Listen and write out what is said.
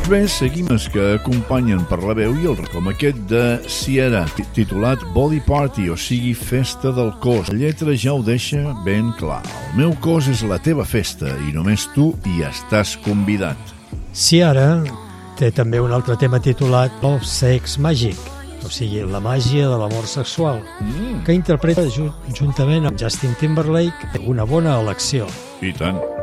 Doncs bé, seguim els que acompanyen per la veu i el com aquest de Ciara, titulat Body Party, o sigui, festa del cos. La lletra ja ho deixa ben clar. El meu cos és la teva festa i només tu hi estàs convidat. Ciara té també un altre tema titulat Love Sex Magic, o sigui, la màgia de l'amor sexual, que interpreta juntament amb Justin Timberlake, una bona elecció. I tant.